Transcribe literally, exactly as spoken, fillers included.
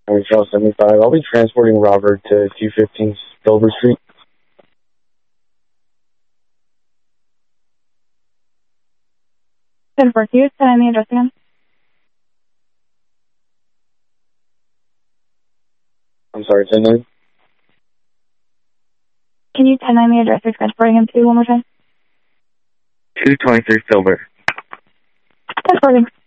I'm Charles seventy-five. I'll be transporting Robert to two fifteen Silver Street. ten four two, send in the address again. I'm sorry, ten nine? Can you ten nine the address you're transporting him to one more time? two twenty-three Silver. Transporting.